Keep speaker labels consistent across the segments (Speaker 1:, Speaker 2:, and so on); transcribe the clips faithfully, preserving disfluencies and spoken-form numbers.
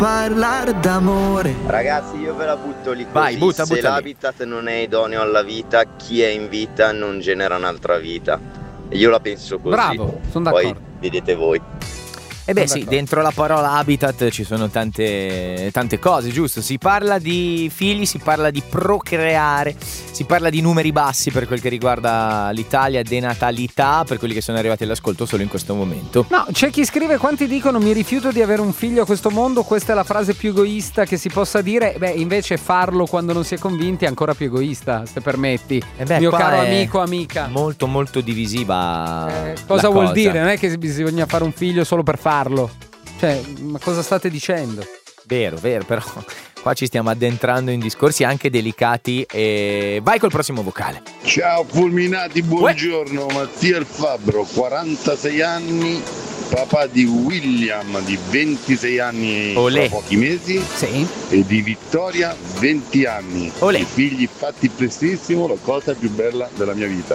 Speaker 1: parlare d'amore.
Speaker 2: Ragazzi, io ve la butto lì così.
Speaker 3: Vai, butta,
Speaker 2: se
Speaker 3: butta
Speaker 2: l'habitat lì. Non è idoneo alla vita, chi è in vita non genera un'altra vita. Io la penso così.
Speaker 4: Bravo, sono d'accordo.
Speaker 2: Poi vedete voi.
Speaker 3: Eh beh sì, dentro la parola habitat ci sono tante, tante cose, giusto? Si parla di figli, si parla di procreare, si parla di numeri bassi per quel che riguarda l'Italia, denatalità, per quelli che sono arrivati all'ascolto solo in questo momento.
Speaker 4: No, c'è chi scrive: quanti dicono mi rifiuto di avere un figlio a questo mondo, questa è la frase più egoista che si possa dire. Beh, invece farlo quando non si è convinti è ancora più egoista, se permetti.
Speaker 3: Eh beh,
Speaker 4: mio
Speaker 3: qua
Speaker 4: caro
Speaker 3: è
Speaker 4: amico, amica.
Speaker 3: Molto molto divisiva.
Speaker 4: Eh, cosa
Speaker 3: la
Speaker 4: vuol
Speaker 3: cosa.
Speaker 4: dire? Non è che bisogna fare un figlio solo per farlo. Cioè, ma cosa state dicendo?
Speaker 3: Vero, vero, però qua ci stiamo addentrando in discorsi anche delicati e vai col prossimo vocale.
Speaker 5: Ciao fulminati, buongiorno. Uè. Mattia Il Fabbro, quarantasei anni, papà di William di ventisei anni
Speaker 3: Olè.
Speaker 5: tra pochi mesi,
Speaker 4: sì.
Speaker 5: E di Vittoria venti anni.
Speaker 3: Olè.
Speaker 5: I figli fatti prestissimo, la cosa più bella della mia vita.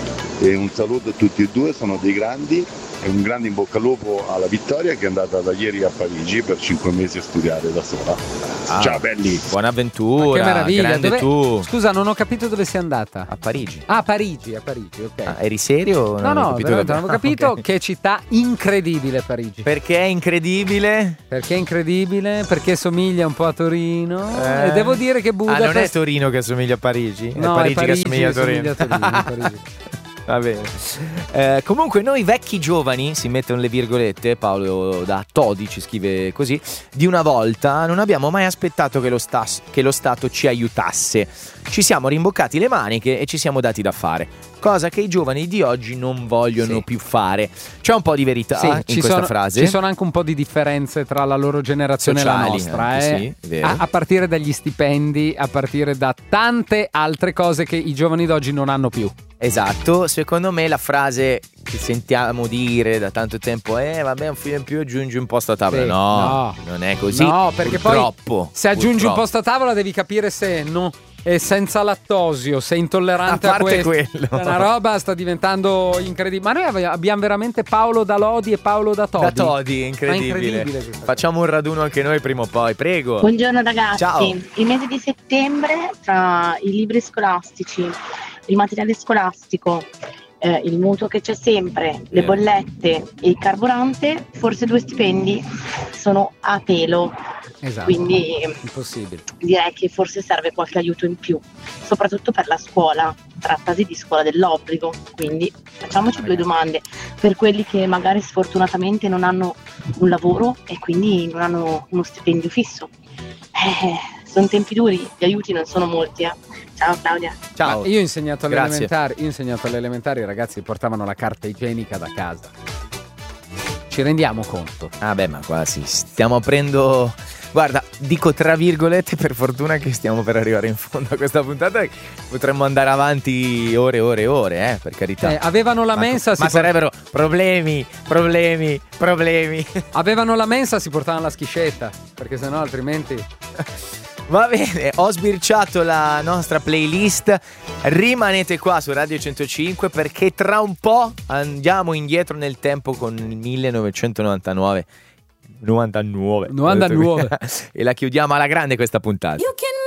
Speaker 5: E un saluto a tutti e due, sono dei grandi. E un grande in bocca al lupo alla Vittoria che è andata da ieri a Parigi per cinque mesi a studiare da sola.
Speaker 3: Ah,
Speaker 5: ciao belli.
Speaker 3: Buona avventura.
Speaker 4: Ma che meraviglia.
Speaker 3: Grande
Speaker 4: Dove...
Speaker 3: tu.
Speaker 4: Scusa, non ho capito dove sei andata.
Speaker 3: A Parigi.
Speaker 4: Ah, Parigi, a Parigi, ok.
Speaker 3: Ah, eri serio?
Speaker 4: No,
Speaker 3: Non ho
Speaker 4: no,
Speaker 3: capito
Speaker 4: veramente non
Speaker 3: davvero.
Speaker 4: avevo capito.
Speaker 3: Ah, ok.
Speaker 4: Che città incredibile Parigi.
Speaker 3: Perché è incredibile?
Speaker 4: Perché è incredibile, perché somiglia un po' a Torino.
Speaker 3: Eh.
Speaker 4: E devo dire che Budapest...
Speaker 3: Ah, non è Torino che assomiglia a Parigi?
Speaker 4: No,
Speaker 3: è Parigi,
Speaker 4: è Parigi
Speaker 3: che assomiglia a Torino.
Speaker 4: somiglia a Torino, Parigi.
Speaker 3: Va bene. Eh, comunque noi vecchi giovani, si mettono le virgolette, Paolo da Todi ci scrive così, di una volta non abbiamo mai aspettato che lo, stas- che lo Stato ci aiutasse. Ci siamo rimboccati le maniche e ci siamo dati da fare. Cosa che i giovani di oggi non vogliono
Speaker 4: Sì.
Speaker 3: più fare. C'è un po' di verità
Speaker 4: Sì,
Speaker 3: in
Speaker 4: ci
Speaker 3: questa
Speaker 4: sono,
Speaker 3: frase.
Speaker 4: ci sono anche un po' di differenze tra la loro generazione
Speaker 3: Sociali,
Speaker 4: e la nostra,
Speaker 3: anche,
Speaker 4: eh.
Speaker 3: sì, è vero.
Speaker 4: a, a partire dagli stipendi, a partire da tante altre cose che i giovani d'oggi non hanno più.
Speaker 3: Esatto, secondo me la frase che sentiamo dire da tanto tempo è eh, vabbè un figlio in più aggiungi un posto a tavola.
Speaker 4: Sì,
Speaker 3: no,
Speaker 4: no.
Speaker 3: non è così.
Speaker 4: No, perché
Speaker 3: purtroppo,
Speaker 4: poi se aggiungi
Speaker 3: purtroppo.
Speaker 4: un posto a tavola devi capire se no, è senza lattosio, sei intollerante
Speaker 3: A
Speaker 4: a,
Speaker 3: parte
Speaker 4: questo.
Speaker 3: quello.
Speaker 4: È una roba sta diventando incredibile. Ma noi ave- abbiamo veramente Paolo da Lodi e Paolo da Todi.
Speaker 3: Da Todi,
Speaker 4: Ma
Speaker 3: incredibile.
Speaker 4: incredibile questa
Speaker 3: Facciamo un raduno anche noi prima o poi, prego.
Speaker 6: Buongiorno ragazzi,
Speaker 3: Ciao.
Speaker 6: il mese di settembre tra i libri scolastici, il materiale scolastico, eh, il mutuo che c'è sempre, le
Speaker 3: Eh.
Speaker 6: bollette e il carburante, forse due stipendi sono a pelo,
Speaker 4: Esatto.
Speaker 6: quindi
Speaker 4: Impossibile.
Speaker 6: direi che forse serve qualche aiuto in più, soprattutto per la scuola, trattasi di scuola dell'obbligo, quindi facciamoci due domande per quelli che magari sfortunatamente non hanno un lavoro e quindi non hanno uno stipendio fisso. Eh, sono tempi duri, gli aiuti non sono molti. Eh. Ciao Claudia.
Speaker 3: Ciao.
Speaker 4: Ma io ho insegnato alle
Speaker 3: Grazie.
Speaker 4: elementari, io ho insegnato alle elementari, i ragazzi portavano la carta igienica da casa. Ci rendiamo conto?
Speaker 3: Ah beh, ma qua sì, stiamo aprendo. Guarda, dico tra virgolette, per fortuna che stiamo per arrivare in fondo a questa puntata. Potremmo andare avanti ore e ore e ore, eh, per carità.
Speaker 4: Eh, avevano la
Speaker 3: ma,
Speaker 4: mensa, si
Speaker 3: ma
Speaker 4: por-
Speaker 3: sarebbero problemi, problemi, problemi.
Speaker 4: avevano la mensa, si portavano la schiscetta, perché sennò altrimenti...
Speaker 3: Va bene, ho sbirciato la nostra playlist. Rimanete qua su Radio centocinque perché tra un po' andiamo indietro nel tempo con il millenovecentonovantanove. novantanove
Speaker 4: novantanove
Speaker 3: E la chiudiamo alla grande questa puntata.
Speaker 7: You can't